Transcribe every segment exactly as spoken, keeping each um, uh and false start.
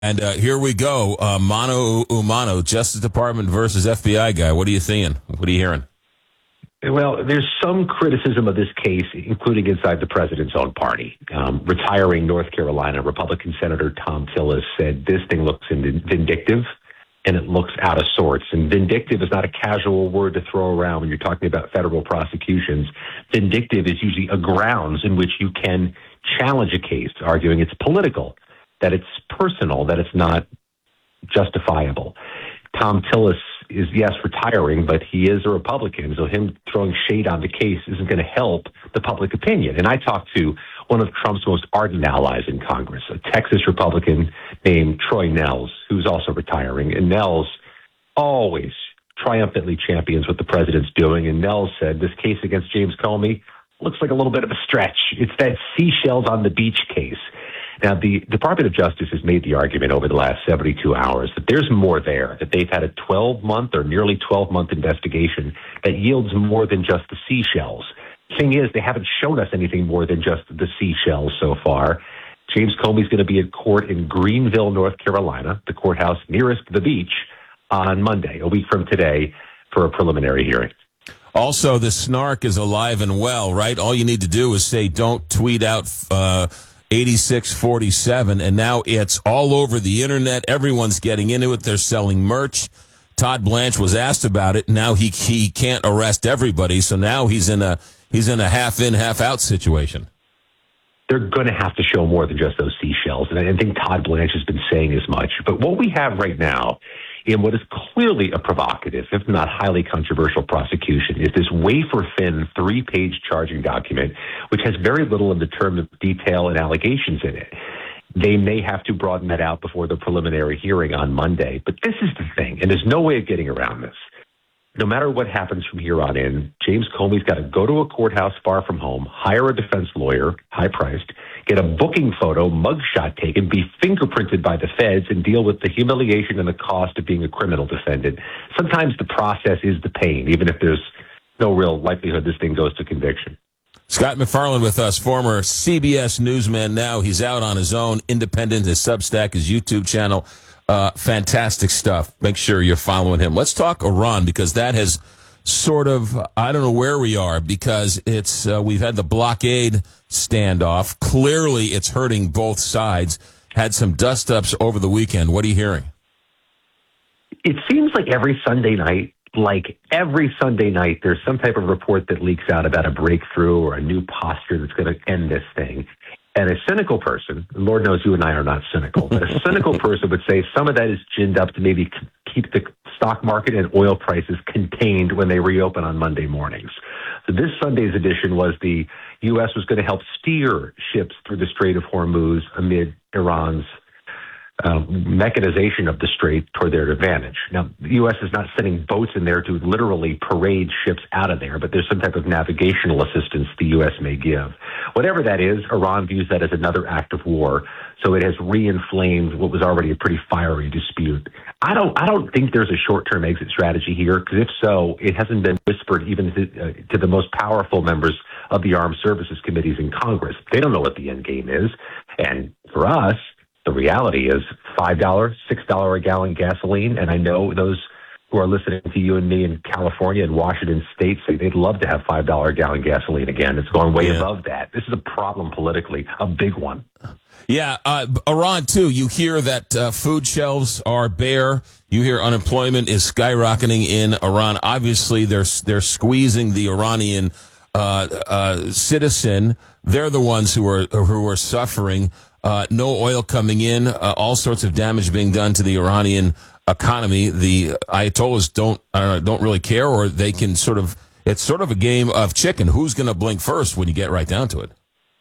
And uh, here we go. Uh, mano a mano, Justice Department versus F B I guy. What are you seeing? What are you hearing? Well, there's some criticism of this case, including inside the president's own party. Um, retiring North Carolina Republican Senator Thom Tillis said this thing looks vindictive and it looks out of sorts. And vindictive is not a casual word to throw around when you're talking about federal prosecutions. Vindictive is usually a grounds in which you can challenge a case, arguing it's political, that it's personal, that it's not justifiable. Thom Tillis is, yes, retiring, but he is a Republican, so him throwing shade on the case isn't going to help the public opinion. And I talked to one of Trump's most ardent allies in Congress, a Texas Republican named Troy Nehls, who's also retiring. And Nehls always triumphantly champions what the president's doing. And Nehls said this case against James Comey looks like a little bit of a stretch. It's that seashells on the beach case. Now, the Department of Justice has made the argument over the last seventy-two hours that there's more there, that they've had a twelve-month or nearly twelve-month investigation that yields more than just the seashells. Thing is, they haven't shown us anything more than just the seashells so far. James Comey's going to be at court in Greenville, North Carolina, the courthouse nearest the beach, on Monday, a week from today, for a preliminary hearing. Also, the snark is alive and well, right? All you need to do is say, don't tweet out uh, eighty-six forty-seven, and now it's all over the internet. Everyone's getting into it. They're selling merch. Todd Blanche was asked about it. Now he he can't arrest everybody, so now he's in a he's in a half in, half out situation. They're going to have to show more than just those seashells, and I think Todd Blanche has been saying as much. But what we have right now, in what is clearly a provocative, if not highly controversial prosecution, is this wafer-thin three-page charging document, which has very little in the terms of detail and allegations in it. They may have to broaden that out before the preliminary hearing on Monday. But this is the thing, and there's no way of getting around this. No matter what happens from here on in, James Comey's got to go to a courthouse far from home, hire a defense lawyer, high-priced, get a booking photo, mugshot taken, be fingerprinted by the feds, and deal with the humiliation and the cost of being a criminal defendant. Sometimes the process is the pain, even if there's no real likelihood this thing goes to conviction. Scott MacFarlane with us, former C B S newsman. Now he's out on his own, independent, his Substack, his YouTube channel. Uh, fantastic stuff. Make sure you're following him. Let's talk Iran, because that has sort of, I don't know where we are, because it's uh, we've had the blockade standoff. Clearly, it's hurting both sides. Had some dust-ups over the weekend. What are you hearing? It seems like every Sunday night, like every Sunday night, there's some type of report that leaks out about a breakthrough or a new posture that's going to end this thing. And a cynical person, and Lord knows you and I are not cynical, but a cynical person would say some of that is ginned up to maybe keep the stock market and oil prices contained when they reopen on Monday mornings. So this Sunday's edition was the U S was going to help steer ships through the Strait of Hormuz amid Iran's Uh, mechanization of the strait toward their advantage. Now, the U S is not sending boats in there to literally parade ships out of there, but there's some type of navigational assistance the U S may give. Whatever that is, Iran views that as another act of war, so it has re-inflamed what was already a pretty fiery dispute. I don't, I don't think there's a short-term exit strategy here, because if so, it hasn't been whispered even to, uh, to the most powerful members of the armed services committees in Congress. They don't know what the end game is, and for us, the reality is five dollars, six dollars a gallon gasoline, and I know those who are listening to you and me in California and Washington State say they'd love to have five dollars a gallon gasoline again. It's going way yeah. above that. This is a problem politically, a big one. Yeah, uh, Iran, too. You hear that uh, food shelves are bare. You hear unemployment is skyrocketing in Iran. Obviously, they're, they're squeezing the Iranian uh, uh, citizen. They're the ones who are, who are suffering. Uh, no oil coming in, uh, all sorts of damage being done to the Iranian economy. The Ayatollahs don't uh, don't really care, or they can sort of, it's sort of a game of chicken. Who's going to blink first when you get right down to it?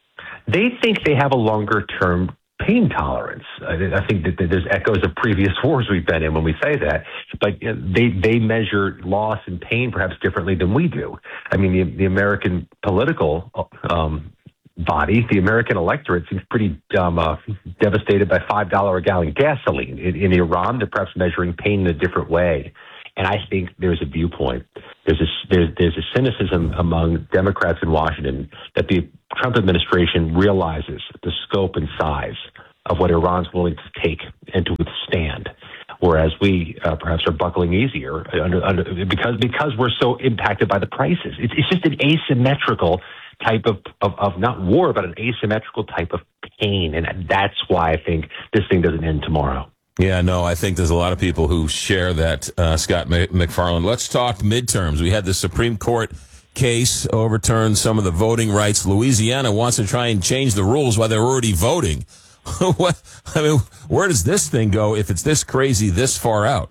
They think they have a longer-term pain tolerance. I think that there's echoes of previous wars we've been in when we say that, but they they measure loss and pain perhaps differently than we do. I mean, the, the American political um body, the American electorate, seems pretty um, uh, devastated by five dollars a gallon gasoline. In, in Iran, they're perhaps measuring pain in a different way. And I think there's a viewpoint. There's a, there's, there's a cynicism among Democrats in Washington that the Trump administration realizes the scope and size of what Iran's willing to take and to withstand. Whereas we uh, perhaps are buckling easier under, under, because because we're so impacted by the prices. It's, it's just an asymmetrical type of, of, of not war, but an asymmetrical type of pain. And that's why I think this thing doesn't end tomorrow. Yeah, no, I think there's a lot of people who share that, uh, Scott MacFarlane. Let's talk midterms. We had the Supreme Court case overturn some of the voting rights. Louisiana wants to try and change the rules while they're already voting. What? I mean, where does this thing go if it's this crazy this far out?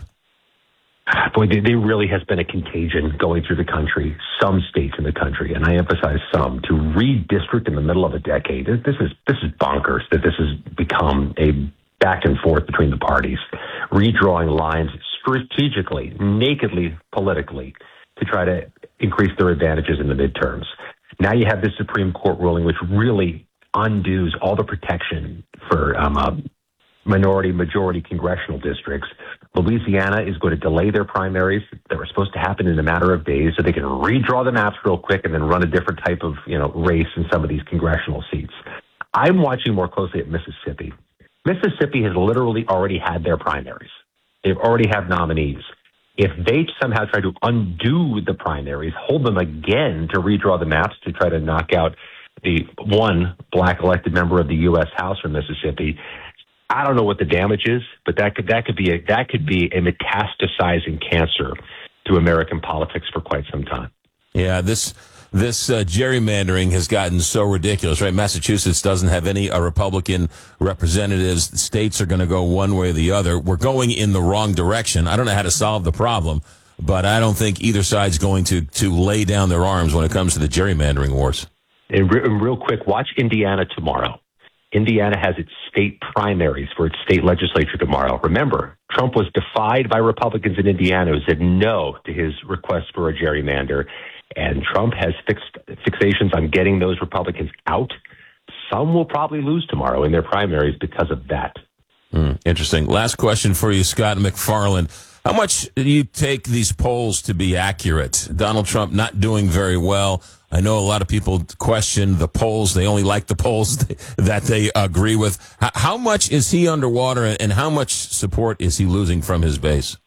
Boy, there really has been a contagion going through the country, some states in the country, and I emphasize some, to redistrict in the middle of a decade. This is this is bonkers that this has become a back and forth between the parties, redrawing lines strategically, nakedly, politically, to try to increase their advantages in the midterms. Now you have this Supreme Court ruling, which really undoes all the protection for um, uh, minority, majority congressional districts. Louisiana is going to delay their primaries that were supposed to happen in a matter of days so they can redraw the maps real quick and then run a different type of, you know, race in some of these congressional seats. I'm watching more closely at Mississippi. Mississippi has literally already had their primaries. They've already have nominees. If they somehow try to undo the primaries, hold them again to redraw the maps to try to knock out the one black elected member of the U S House from Mississippi, I don't know what the damage is, but that could that could be a that could be a metastasizing cancer to American politics for quite some time. Yeah, this this uh, gerrymandering has gotten so ridiculous, right? Massachusetts doesn't have any uh, Republican representatives. The states are going to go one way or the other. We're going in the wrong direction. I don't know how to solve the problem, but I don't think either side's going to to lay down their arms when it comes to the gerrymandering wars. And, re- and real quick, watch Indiana tomorrow. Indiana has its state primaries for its state legislature tomorrow. Remember, Trump was defied by Republicans in Indiana who said no to his request for a gerrymander. And Trump has fixed fixations on getting those Republicans out. Some will probably lose tomorrow in their primaries because of that. Mm, interesting. Last question for you, Scott MacFarlane. How much do you take these polls to be accurate? Donald Trump not doing very well. I know a lot of people question the polls. They only like the polls that they agree with. How much is he underwater, and how much support is he losing from his base?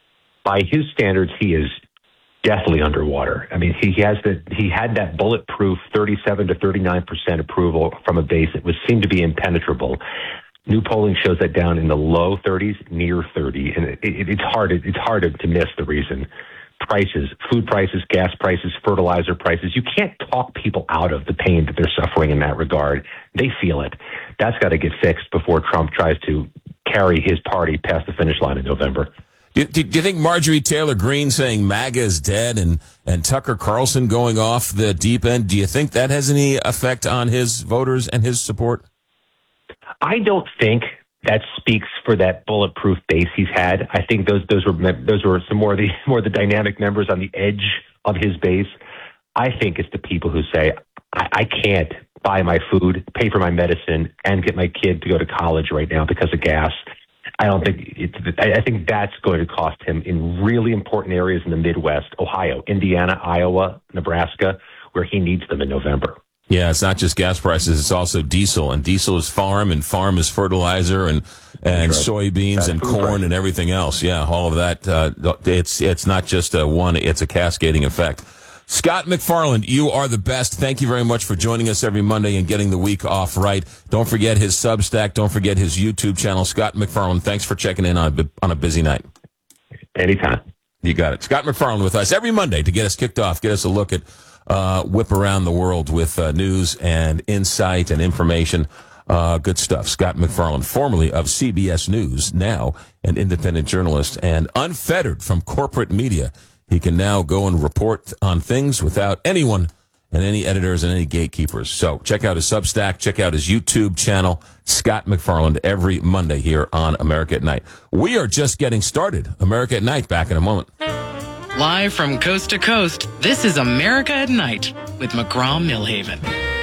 By his standards, he is definitely underwater. I mean, he has the he had that bulletproof thirty-seven to thirty-nine percent approval from a base that was seemed to be impenetrable. New polling shows that down in the low thirties, near thirty, and it, it, it's hard it's hard to miss the reason. Prices, food prices, gas prices, fertilizer prices. You can't talk people out of the pain that they're suffering in that regard. They feel it. That's got to get fixed before Trump tries to carry his party past the finish line in November. Do, do, do you think Marjorie Taylor Greene saying MAGA is dead and, and Tucker Carlson going off the deep end, do you think that has any effect on his voters and his support? I don't think that speaks for that bulletproof base he's had. I think those those were those were some more of the more of the dynamic members on the edge of his base. I think it's the people who say, I, I can't buy my food, pay for my medicine, and get my kid to go to college right now because of gas. I don't think it's, I think that's going to cost him in really important areas in the Midwest, Ohio, Indiana, Iowa, Nebraska, where he needs them in November. Yeah, it's not just gas prices; it's also diesel, and diesel is farm, and farm is fertilizer, and and right. soybeans That's and corn right. and everything else. Yeah, all of that. Uh, it's it's not just a one; it's a cascading effect. Scott MacFarlane, you are the best. Thank you very much for joining us every Monday and getting the week off right. Don't forget his Substack. Don't forget his YouTube channel. Scott MacFarlane, thanks for checking in on a, on a busy night. Anytime. You got it. Scott MacFarlane with us every Monday to get us kicked off, get us a look at uh, whip around the world with uh, news and insight and information. Uh, good stuff. Scott MacFarlane, formerly of C B S News, now an independent journalist and unfettered from corporate media. He can now go and report on things without anyone and any editors and any gatekeepers. So check out his Substack, check out his YouTube channel, Scott MacFarlane, every Monday here on America at Night. We are just getting started. America at Night, back in a moment. Live from coast to coast, this is America at Night with McGraw-Millhaven.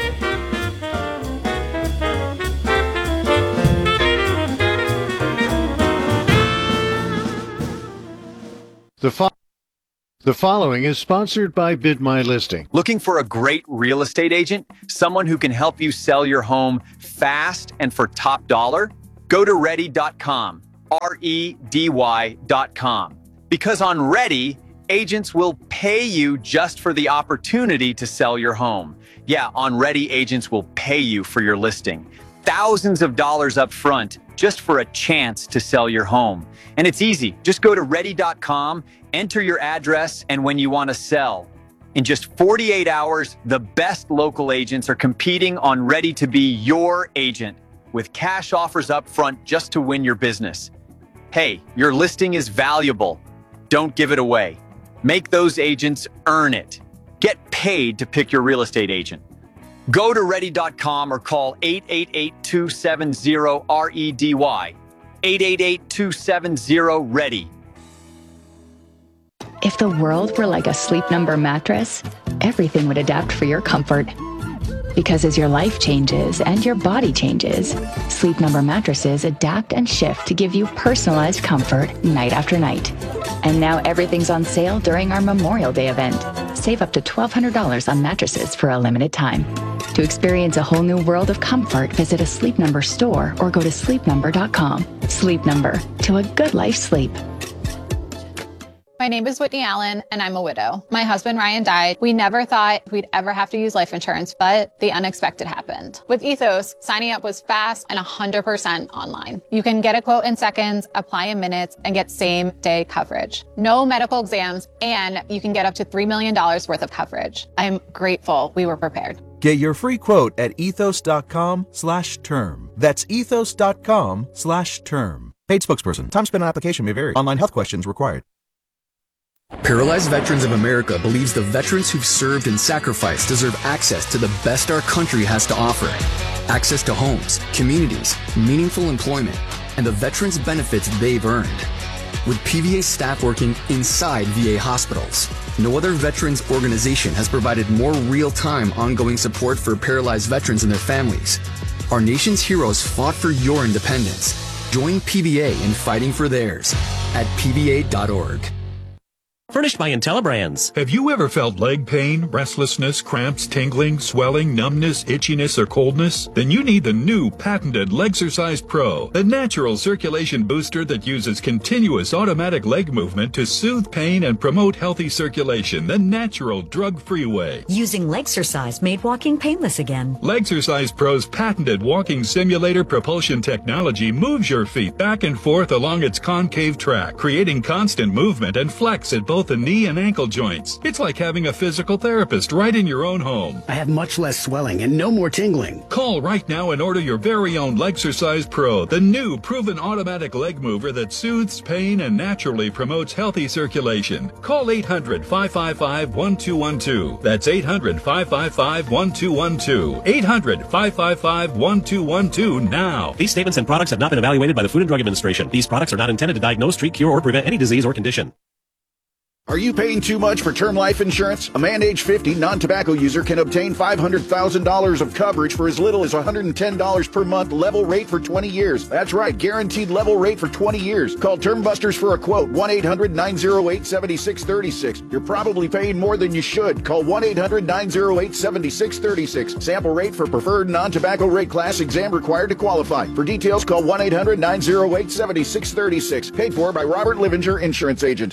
The fo- The following is sponsored by Bid My Listing. Looking for a great real estate agent? Someone who can help you sell your home fast and for top dollar? Go to ready dot com, R E D Y dot com. Because on Ready, agents will pay you just for the opportunity to sell your home. Yeah, on Ready, agents will pay you for your listing. Thousands of dollars up front just for a chance to sell your home. And it's easy. Just go to ready dot com, enter your address, and when you want to sell. In just forty-eight hours, the best local agents are competing on Ready to be your agent with cash offers up front just to win your business. Hey, your listing is valuable. Don't give it away. Make those agents earn it. Get paid to pick your real estate agent. Go to ready dot com or call eight eight eight, two seven zero, R E D Y. eight eight eight, two seven zero, READY. If the world were like a Sleep Number mattress, everything would adapt for your comfort. Because as your life changes and your body changes, Sleep Number mattresses adapt and shift to give you personalized comfort night after night. And now everything's on sale during our Memorial Day event. Save up to twelve hundred dollars on mattresses for a limited time. To experience a whole new world of comfort, visit a Sleep Number store or go to sleep number dot com. Sleep Number, to a good life sleep. My name is Whitney Allen, and I'm a widow. My husband, Ryan, died. We never thought we'd ever have to use life insurance, but the unexpected happened. With Ethos, signing up was fast and one hundred percent online. You can get a quote in seconds, apply in minutes, and get same-day coverage. No medical exams, and you can get up to three million dollars worth of coverage. I'm grateful we were prepared. Get your free quote at ethos dot com slash term. That's ethos dot com slash term. Paid spokesperson. Time spent on application may vary. Online health questions required. Paralyzed Veterans of America believes the veterans who've served and sacrificed deserve access to the best our country has to offer. Access to homes, communities, meaningful employment, and the veterans' benefits they've earned. With P V A staff working inside V A hospitals, no other veterans organization has provided more real-time ongoing support for paralyzed veterans and their families. Our nation's heroes fought for your independence. Join P V A in fighting for theirs at P V A dot org. Furnished by IntelliBrands. Have you ever felt leg pain, restlessness, cramps, tingling, swelling, numbness, itchiness, or coldness? Then you need the new patented Legsercise Pro, the natural circulation booster that uses continuous automatic leg movement to soothe pain and promote healthy circulation the natural, drug-free way. Using Legsercise made walking painless again. Legsercise Pro's patented walking simulator propulsion technology moves your feet back and forth along its concave track, creating constant movement and flex at both the knee and ankle joints. It's like having a physical therapist right in your own home. I have much less swelling and no more tingling. Call right now and order your very own Legsercise Pro, the new proven automatic leg mover that soothes pain and naturally promotes healthy circulation. Call eight hundred, five five five, one two one two. That's eight hundred, five five five, one two one two. eight hundred, five five five, one two one two now. These statements and products have not been evaluated by the Food and Drug Administration. These products are not intended to diagnose, treat, cure, or prevent any disease or condition. Are you paying too much for term life insurance? A man age fifty non-tobacco user can obtain five hundred thousand dollars of coverage for as little as one hundred ten dollars per month, level rate for twenty years. That's right, guaranteed level rate for twenty years. Call Term Busters for a quote, one eight hundred, nine oh eight, seven six three six. You're probably paying more than you should. Call one eight hundred, nine oh eight, seven six three six. Sample rate for preferred non-tobacco rate class, exam required to qualify. For details, call one eight hundred, nine oh eight, seven six three six. Paid for by Robert Livinger, Insurance Agent.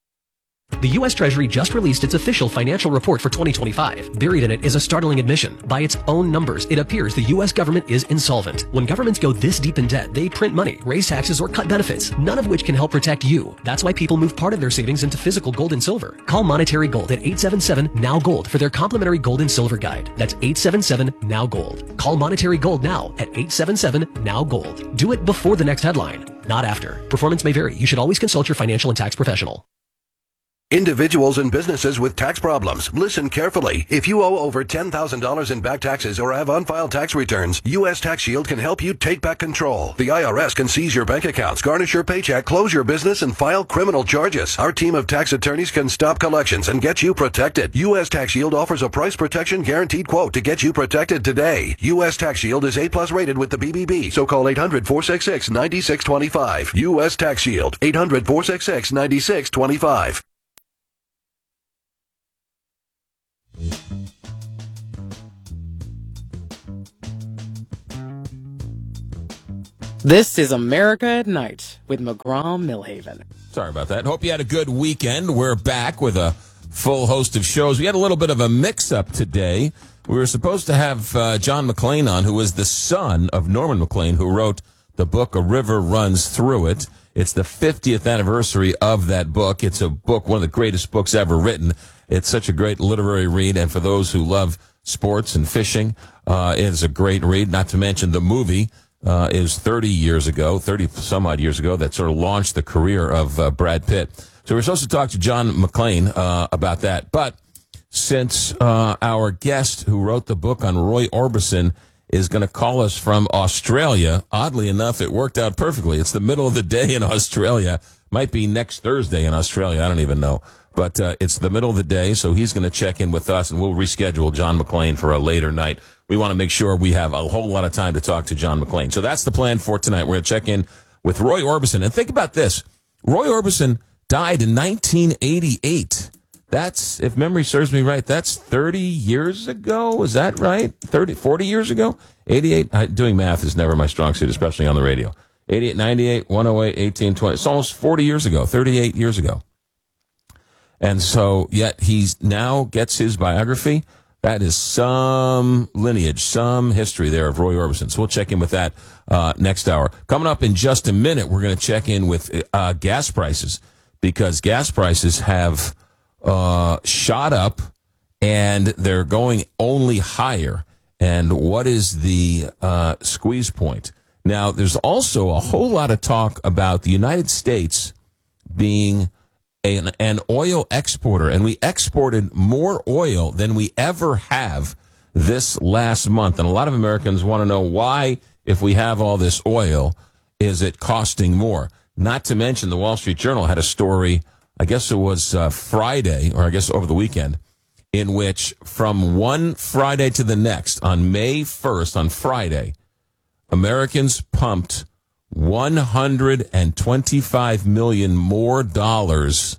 The U S Treasury just released its official financial report for twenty twenty-five. Buried in it is a startling admission. By its own numbers, it appears the U S government is insolvent. When governments go this deep in debt, they print money, raise taxes, or cut benefits, none of which can help protect you. That's why people move part of their savings into physical gold and silver. Call Monetary Gold at eight seven seven, N O W Gold for their complimentary gold and silver guide. That's eight seven seven, N O W Gold. Call Monetary Gold now at eight seven seven, N O W Gold. Do it before the next headline, not after. Performance may vary. You should always consult your financial and tax professional. Individuals and businesses with tax problems, listen carefully. If you owe over ten thousand dollars in back taxes or have unfiled tax returns, U S Tax Shield can help you take back control. The I R S can seize your bank accounts, garnish your paycheck, close your business, and file criminal charges. Our team of tax attorneys can stop collections and get you protected. U S Tax Shield offers a price protection guaranteed quote to get you protected today. U S Tax Shield is A plus rated with the B B B, so call eight hundred, four six six, nine six two five. U S Tax Shield, eight hundred, four six six, nine six two five. This is America at Night with McGraw-Millhaven. Sorry about that. Hope you had a good weekend. We're back with a full host of shows. We had a little bit of a mix-up today. We were supposed to have uh, John McClane on, who is the son of Norman McClane, who wrote the book A River Runs Through It. It's the fiftieth anniversary of that book. It's a book, one of the greatest books ever written. It's such a great literary read, and for those who love sports and fishing, uh, it is a great read, not to mention the movie. Uh, is thirty years ago, thirty some odd years ago, that sort of launched the career of uh, Brad Pitt. So we're supposed to talk to John McClane uh, about that. But since uh, our guest who wrote the book on Roy Orbison is going to call us from Australia, oddly enough, it worked out perfectly. It's the middle of the day in Australia. Might be next Thursday in Australia. I don't even know. But uh, it's the middle of the day, so he's going to check in with us, and we'll reschedule John McClane for a later night. We want to make sure we have a whole lot of time to talk to John McClane. So that's the plan for tonight. We're going to check in with Roy Orbison. And think about this. Roy Orbison died in nineteen eighty-eight. That's, if memory serves me right, that's thirty years ago. Is that right? thirty, forty years ago? eighty-eight. I, doing math is never my strong suit, especially on the radio. eighty-eight, ninety-eight, one oh eight, eighteen, twenty. It's almost forty years ago, thirty-eight years ago. And so, yet he's now gets his biography. That is some lineage, some history there of Roy Orbison. So we'll check in with that uh, next hour. Coming up in just a minute, we're going to check in with uh, gas prices, because gas prices have uh, shot up and they're going only higher. And what is the uh, squeeze point? Now, there's also a whole lot of talk about the United States being An, an oil exporter, and we exported more oil than we ever have this last month. And a lot of Americans want to know why, if we have all this oil, is it costing more? Not to mention the Wall Street Journal had a story, I guess it was uh, Friday, or I guess over the weekend, in which from one Friday to the next, on May first, on Friday, Americans pumped one hundred twenty-five million more dollars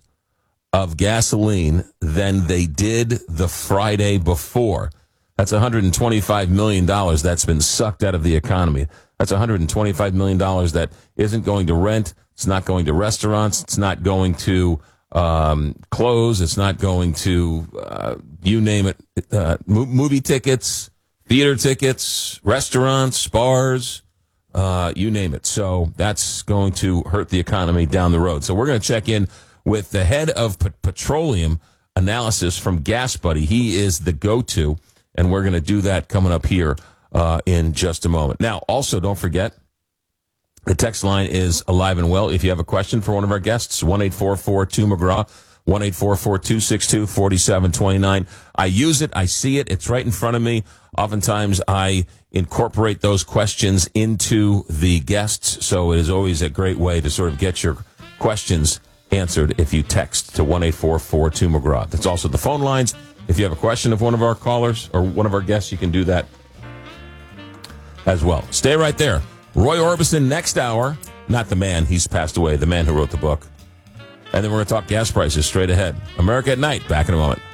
of gasoline than they did the Friday before. That's one hundred twenty-five million dollars that's been sucked out of the economy. That's one hundred twenty-five million dollars that isn't going to rent. It's not going to restaurants. It's not going to um, clothes. It's not going to, uh, you name it, uh, movie tickets, theater tickets, restaurants, bars. Uh, you name it. So that's going to hurt the economy down the road. So we're going to check in with the head of p- petroleum analysis from Gas Buddy. He is the go-to, and we're going to do that coming up here uh, in just a moment. Now, also, don't forget, the text line is alive and well. If you have a question for one of our guests, one eight four four two McGraw, one eight four four two six two four seven two nine. I use it. I see it. It's right in front of me. Oftentimes, I incorporate those questions into the guests, so it is always a great way to sort of get your questions answered if you text to one eight four four two McGraw. That's also the phone lines. If you have a question of one of our callers or one of our guests, you can do that as well. Stay right there. Roy Orbison next hour. Not the man. He's passed away. The man who wrote the book. And then we're going to talk gas prices straight ahead. America at Night. Back in a moment.